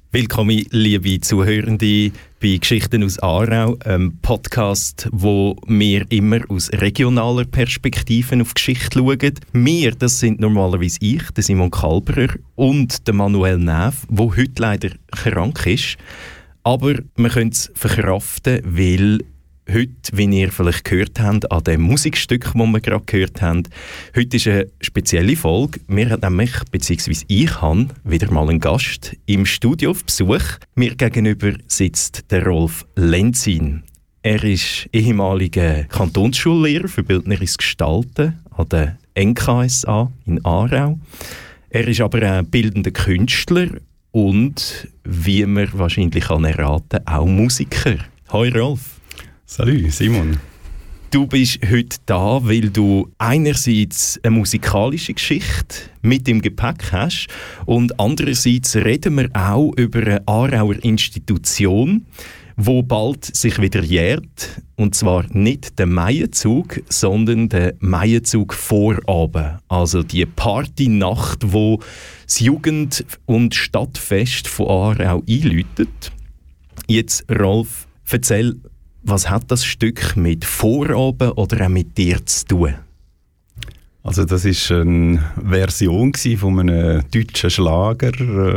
Willkommen, liebe Zuhörende, bei «Geschichten aus Aarau», einem Podcast, wo wir immer aus regionaler Perspektive auf Geschichte schauen. Wir, das sind normalerweise ich, der Simon Kalberer und der Manuel Näf, der heute leider krank ist. Aber wir können es verkraften, weil heute, wie ihr vielleicht gehört habt, an dem Musikstück, das wir gerade gehört haben, heute ist eine spezielle Folge. Wir haben nämlich, beziehungsweise ich habe wieder mal einen Gast im Studio auf Besuch. Mir gegenüber sitzt der Rolf Lenzin. Er ist ehemaliger Kantonsschullehrer für bildnerisches Gestalten an der NKSA in Aarau. Er ist aber auch bildender Künstler und, wie man wahrscheinlich erraten kann, auch Musiker. Hoi Rolf. Salut Simon. Du bist heute da, weil du einerseits eine musikalische Geschichte mit im Gepäck hast und andererseits reden wir auch über eine Aarauer Institution, wo bald sich wieder jährt. Und zwar nicht der Maienzug, sondern der Maienzug-Vorabend. Also die Partynacht, wo das Jugend- und Stadtfest von Aarau einläutet. Jetzt, Rolf, erzähl, was hat das Stück mit Vorabend oder auch mit dir zu tun? Also das war eine Version von einem deutschen Schlager,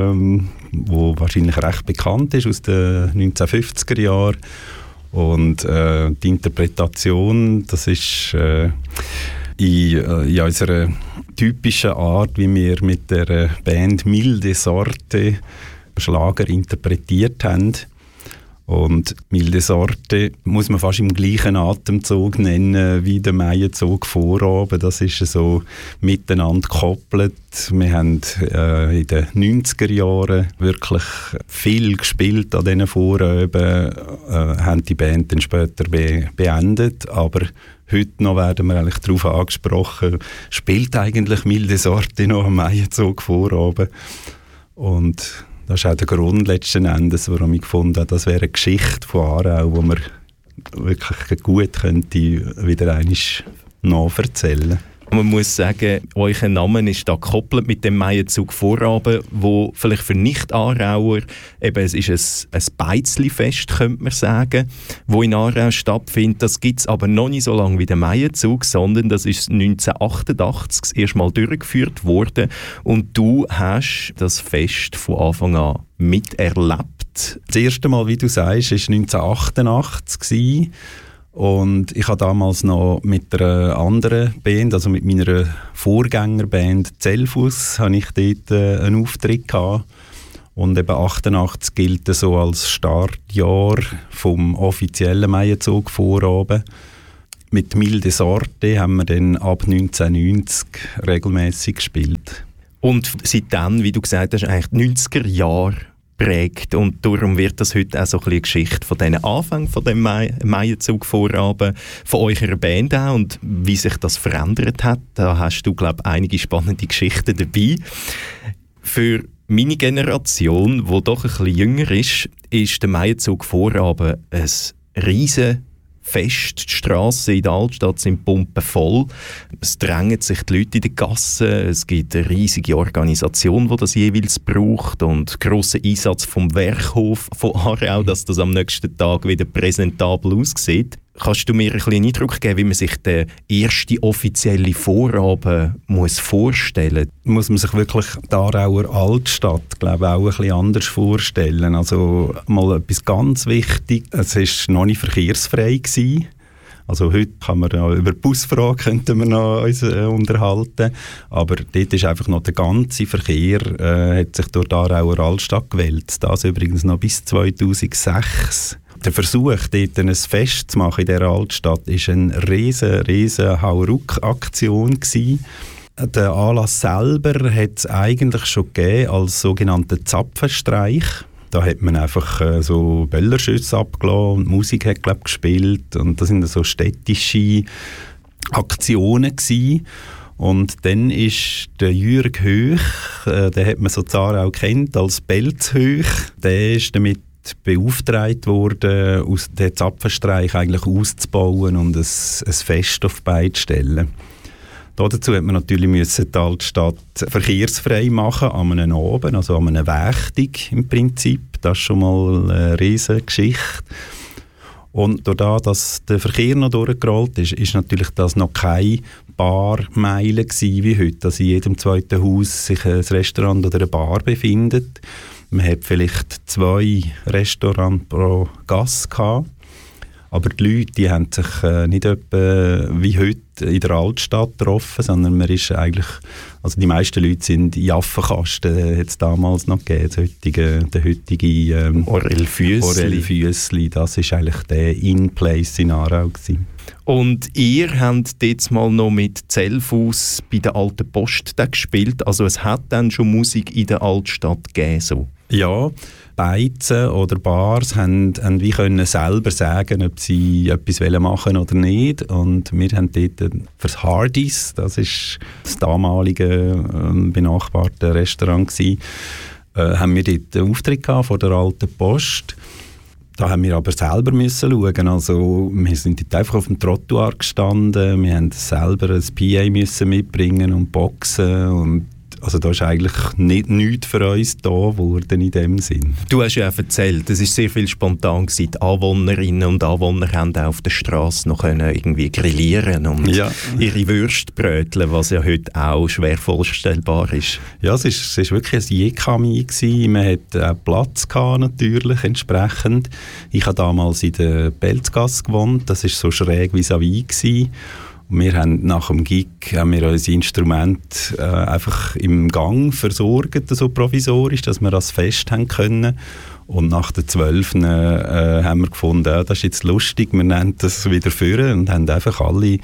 wo wahrscheinlich recht bekannt ist, aus den 1950er Jahren. Und die Interpretation, das ist in unserer typischen Art, wie wir mit der Band Milde Sorte Schlager interpretiert haben. Und Milde Sorte muss man fast im gleichen Atemzug nennen wie der Maienzug Vorabend. Das ist so miteinander gekoppelt. Wir haben in den 90er Jahren wirklich viel gespielt an diesen Vorabenden, haben die Band dann später beendet. Aber heute noch werden wir eigentlich darauf angesprochen, spielt eigentlich Milde Sorte noch am Maienzug Vorabend? Und das ist auch der Grund letzten Endes, warum ich gefunden habe, das wäre eine Geschichte von Aarau, die man wirklich gut könnte wieder einmal nacherzählen. Man muss sagen, euer Name ist da gekoppelt mit dem Maienzug Vorabend, wo vielleicht für Nicht-Aarauer, eben es ist ein Beizli-Fest, könnte man sagen, wo in Aarau stattfindet. Das gibt es aber noch nicht so lange wie der Maienzug, sondern das ist 1988 das erste Mal durchgeführt worden und du hast das Fest von Anfang an miterlebt. Das erste Mal, wie du sagst, war 1988 und ich habe damals noch mit einer anderen Band, also mit meiner Vorgängerband Zellfuss, habe ich dort einen Auftritt gehabt. Und eben 88 gilt so als Startjahr vom offiziellen Maienzug Vorabend. Mit Milde Sorte haben wir dann ab 1990 regelmäßig gespielt. Und seitdem, wie du gesagt hast, eigentlich die 90er Jahre prägt. Und darum wird das heute auch so ein bisschen eine Geschichte von diesen Anfängen von dem Maienzug-Vorabend, von eurer Band auch und wie sich das verändert hat. Da hast du, glaube ich, einige spannende Geschichten dabei. Für meine Generation, die doch ein bisschen jünger ist der Maienzug-Vorabend ein riesen Fest. Die Strassen in der Altstadt sind pumpenvoll. Es drängen sich die Leute in die Gassen. Es gibt eine riesige Organisation, die das jeweils braucht und grossen Einsatz vom Werkhof von Aarau, dass das am nächsten Tag wieder präsentabel aussieht. Kannst du mir ein bisschen Eindruck geben, wie man sich den ersten offiziellen Vorabend muss vorstellen muss? Muss man sich wirklich die Aarauer Altstadt, glaube ich, auch ein bisschen anders vorstellen. Also mal etwas ganz wichtig, es war noch nicht verkehrsfrei gewesen. Also heute kann man ja über die Busfrage könnten wir noch uns unterhalten, aber dort ist einfach noch der ganze Verkehr hat sich durch die Aarauer Altstadt gewälzt. Das übrigens noch bis 2006. Der Versuch, dort ein Fest zu machen in dieser Altstadt, war eine riesen Hauruck-Aktion gewesen. Den Anlass selber hat es eigentlich schon gegeben als sogenannten Zapfenstreich. Da hat man einfach so Böllerschüsse abgelassen und Musik hat, glaube ich, gespielt. Und das sind so städtische Aktionen gewesen. Und dann ist der Jürg Höch, den hat man so in Aarau kennt als Belzhöch, der ist damit beauftragt worden, den Zapfenstreich eigentlich auszubauen und ein Fest auf die Beine zu stellen. Dazu hat man natürlich die Altstadt verkehrsfrei machen an einem Abend, also an einem Wächtig im Prinzip. Das ist schon mal eine riesige Geschichte. Und dadurch, dass der Verkehr noch durchgerollt ist, ist natürlich das noch keine Barmeile gewesen wie heute, dass in jedem zweiten Haus sich ein Restaurant oder eine Bar befindet. Man hat vielleicht 2 Restaurants pro Gasse gehabt. Aber die Leute, die haben sich nicht etwa wie heute in der Altstadt getroffen, sondern man ist eigentlich, also die meisten Leute sind in Affenkasten, hat es damals noch gegeben, der heutige Orell Füessli, das war eigentlich der In-Place in Aarau gewesen. Und ihr habt jetzt mal noch mit Zellfuss bei der Alten Post gespielt, also es hat dann schon Musik in der Altstadt gegeben, so? Ja, Beizen oder Bars haben wie können selber sagen, ob sie etwas machen oder nicht. Und wir haben dort fürs Hardee's, das ist das damalige benachbarte Restaurant gewesen, haben wir dort einen Auftritt gehabt vor der Alten Post. Da haben wir aber selber müssen schauen. Also, wir sind dort einfach auf dem Trottoir gestanden, wir haben selber ein PA müssen mitbringen und Boxen und also da ist eigentlich nichts für uns da geworden in dem Sinn. Du hast ja auch erzählt, es war sehr viel spontan gewesen. Die Anwohnerinnen und Anwohner haben auch auf der Straße noch irgendwie grillieren und ihre Würste bröteln, was ja heute auch schwer vorstellbar ist. Ja, es ist wirklich ein Jekami gewesen. Man hatte auch Platz gehabt, natürlich entsprechend. Ich habe damals in der Belzgasse gewohnt, das war so schräg vis-à-vis gewesen. Wir haben nach dem Gig unser Instrument einfach im Gang versorgt, so provisorisch, dass wir das fest haben können. Und nach der 12. haben wir gefunden, das ist jetzt lustig, wir nennen das wieder führen und haben einfach alle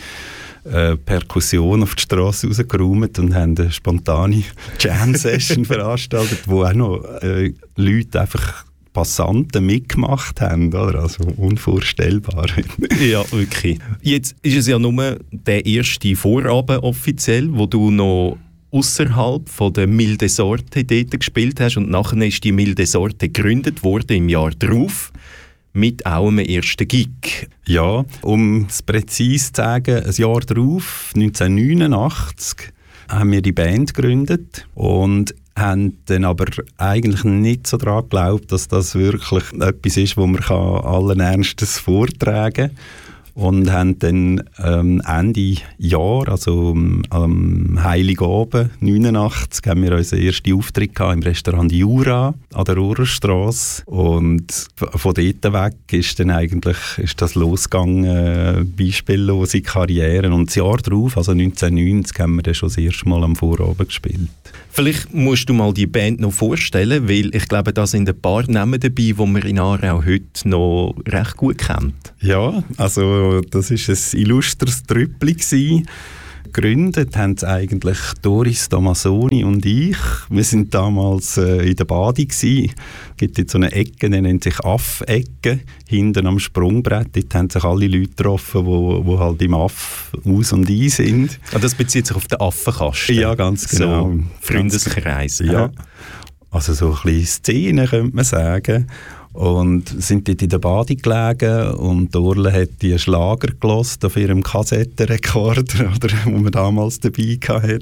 Perkussion auf die Straße rausgeräumt und haben eine spontane Jam-Session veranstaltet, wo auch noch Leute einfach Passanten mitgemacht haben, oder? Also unvorstellbar. Ja, wirklich. Jetzt ist es ja nur der erste Vorabend offiziell, wo du noch außerhalb von der Milde Sorte dort gespielt hast und nachher ist die Milde Sorte gegründet worden im Jahr darauf mit auch einem ersten Gig. Ja, um es präzise zu sagen, ein Jahr darauf, 1989, haben wir die Band gegründet und haben dann aber eigentlich nicht so daran geglaubt, dass das wirklich etwas ist, wo man allen Ernstes vortragen kann. Und haben dann Ende Jahr, also am Heiligabend 89, haben wir unseren ersten Auftritt gehabt im Restaurant Jura an der Rohrstrasse. Und von dort weg ist dann eigentlich das losgegangen, beispiellose Karrieren. Und das Jahr darauf, also 1990, haben wir dann schon das erste Mal am Vorabend gespielt. Vielleicht musst du mal die Band noch vorstellen, weil ich glaube, da sind ein paar Namen dabei, die man in Aarau heute noch recht gut kennt. Ja, also das war ein illustres Trüppli gewesen. Gegründet haben es eigentlich Doris Tomasoni und ich. Wir waren damals in der Badi gsi. Es gibt jetzt so eine Ecke, die nennt sich Aff-Ecke, hinten am Sprungbrett. Dort haben sich alle Leute getroffen, die halt im Aff aus und ein sind. Und das bezieht sich auf den Affenkasten? Ja, ganz genau. So Freundeskreis. Ja. Also so eine kleine Szene, könnte man sagen. Und sind dort in der Badi gelegen und Dorle hat die Schlager gehört auf ihrem Kassettenrekorder, oder, den man damals dabei hatte.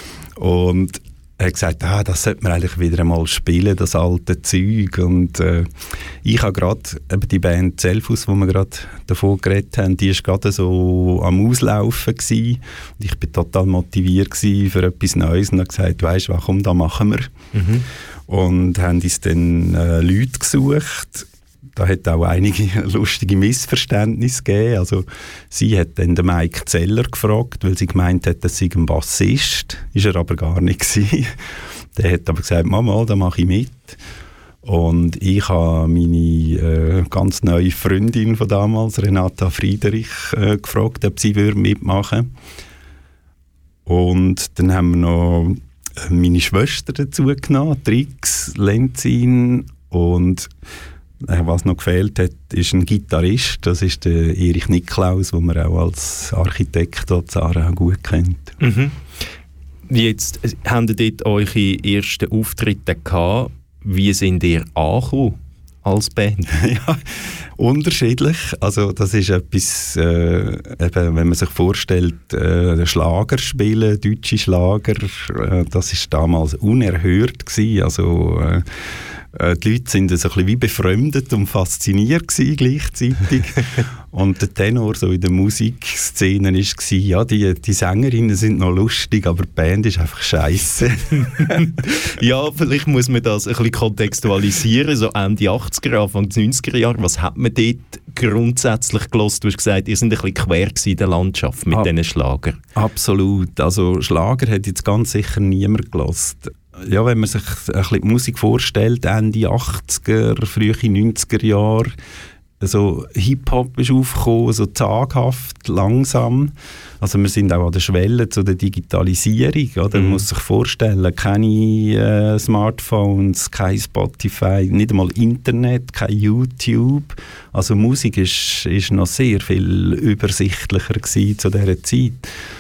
Und er hat gesagt, das sollte man eigentlich wieder einmal spielen, das alte Zeug. Und ich habe gerade die Band Zellfuss, wo wir gerade davon geredet haben, die war gerade so am Auslaufen gewesen. Und ich war total motiviert gewesen für etwas Neues und habe gesagt, weisst du, komm, da machen wir. Mhm. Und haben uns dann Leute gesucht. Da hat auch einige lustige Missverständnisse gegeben. Also, sie hat dann den Mike Zeller gefragt, weil sie gemeint hat, das sei ein Bassist. Ist er aber gar nicht gewesen. Der hat aber gesagt, Mama, da mache ich mit. Und ich habe meine ganz neue Freundin von damals, Renata Friederich, gefragt, ob sie mitmachen würde. Und dann haben wir noch meine Schwester dazu genommen, Trix, Lenzin, und was noch gefehlt hat, ist ein Gitarrist, das ist der Erich Niklaus, den man auch als Architekt auch gut kennt. Mhm. Jetzt habt ihr dort eure ersten Auftritte gehabt. Wie sind ihr angekommen als Band? Ja, unterschiedlich. Also das ist etwas, eben, wenn man sich vorstellt, Schlager spielen, deutsche Schlager, das ist damals unerhört gewesen. Also die Leute sind so ein bisschen wie befremdet und fasziniert gewesen gleichzeitig. Und der Tenor so in der Musikszene war, ja, die Sängerinnen sind noch lustig, aber die Band ist einfach scheisse. Ja, vielleicht muss man das ein bisschen kontextualisieren, so Ende 80er, Anfang 90er Jahre. Was hat man dort grundsätzlich gehört? Du hast gesagt, ihr seid ein bisschen quer in der Landschaft mit diesen Schlager. Absolut. Also Schlager hat jetzt ganz sicher niemand gehört. Ja, wenn man sich ein bisschen die Musik vorstellt, Ende 80er, frühe 90er Jahre, so Hip-Hop ist aufgekommen, so zaghaft, langsam. Also wir sind auch an der Schwelle zu der Digitalisierung. Oder? Man muss sich vorstellen, keine Smartphones, kein Spotify, nicht einmal Internet, kein YouTube. Also Musik ist noch sehr viel übersichtlicher gewesen zu dieser Zeit.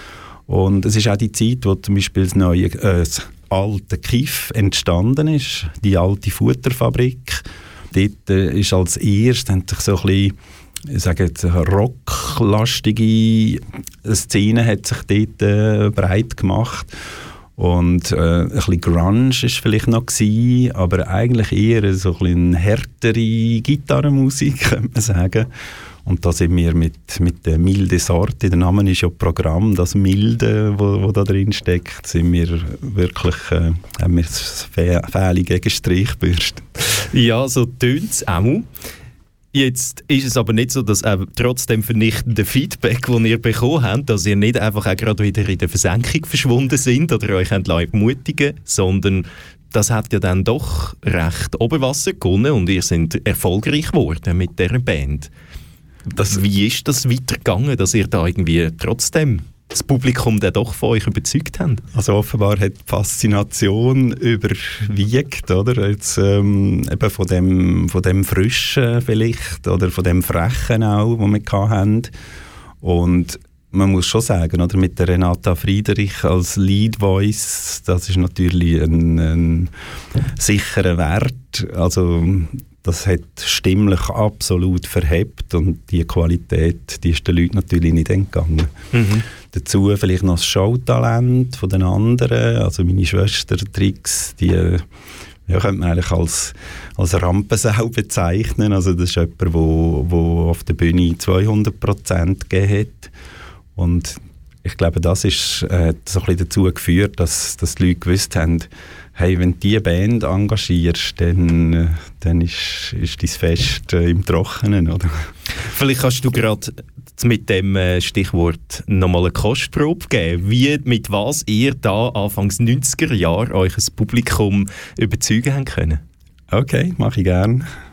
Und es ist auch die Zeit, wo zum Beispiel das alte Kiff entstanden ist, die alte Futterfabrik. Dort ist als erstes haben sich so ein bisschen, ich sage jetzt, eine rocklastige Szene hat sich dort breit gemacht. Und ein bisschen Grunge war vielleicht noch gewesen, aber eigentlich eher so ein bisschen härtere Gitarrenmusik, könnte man sagen. Und da sind wir mit der milde Sorte, der Name ist ja Programm, das Milde, wo da drin steckt, sind wir wirklich, haben wir das Fähle gegen Streichbürste. Ja, so tönt es auch. Jetzt ist es aber nicht so, dass trotz dem vernichtenden Feedback, das ihr bekommen habt, dass ihr nicht einfach auch gerade wieder in der Versenkung verschwunden sind oder euch entmutigen, sondern das hat ja dann doch recht Oberwasser gewonnen und ihr seid erfolgreich geworden mit dieser Band. Wie ist das weitergegangen, dass ihr da irgendwie trotzdem das Publikum dann doch von euch überzeugt habt? Also offenbar hat die Faszination überwiegt, oder? Jetzt, eben von dem Frischen vielleicht oder von dem Frechen auch, das wir hatten. Und man muss schon sagen, oder, mit der Renata Friederich als Lead Voice, das ist natürlich ein sicherer Wert. Also das hat stimmlich absolut verhebt und die Qualität, die ist den Leuten natürlich nicht entgangen. Mhm. Dazu vielleicht noch das Showtalent von den anderen, also meine Schwester Trix, die könnte man eigentlich als Rampensau bezeichnen. Also das ist jemand, der auf der Bühne 200% gegeben hat. Und ich glaube, das ist, hat so ein bisschen dazu geführt, dass die Leute gewusst haben, hey, wenn du diese Band engagierst, dann ist dein Fest im Trockenen, oder? Vielleicht kannst du gerade mit dem Stichwort nochmal eine Kostprobe geben. Mit was ihr da Anfangs 90er Jahre euch ein Publikum überzeugen haben können? Okay, mache ich gerne.